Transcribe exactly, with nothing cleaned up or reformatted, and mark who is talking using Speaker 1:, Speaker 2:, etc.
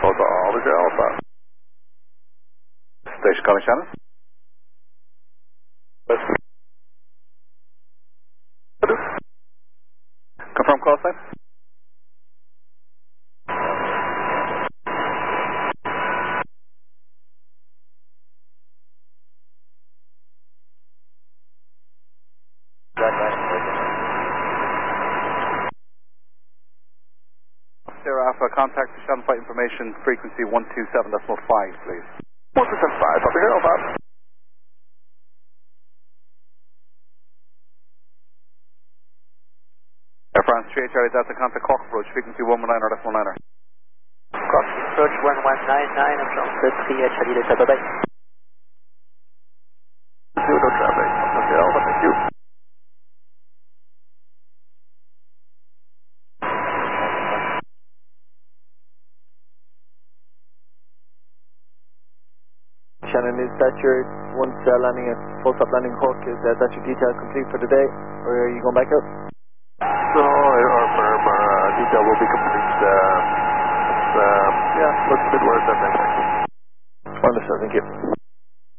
Speaker 1: Close all the Alpha. Station calling Shannon. Confirm call sign. Sierra Alpha, contact Shannon flight information frequency one two seven point five, please. one two seven point five, over here, over. Air France three Charlie Delta, contact Cork approach, frequency one one nine or decimal niner.
Speaker 2: Cork approach one one nine nine, France three Charlie Delta, bye bye.
Speaker 1: Zero traffic, okay, Alpha, thank you.
Speaker 2: Shannon, is that your, once uh, landing at full stop landing Cork, is uh, that your detail complete for today, or are you going back out?
Speaker 1: So, our, our, our detail will be complete, uh, uh, yeah, looks a bit worse than that.
Speaker 2: Understood, thank you.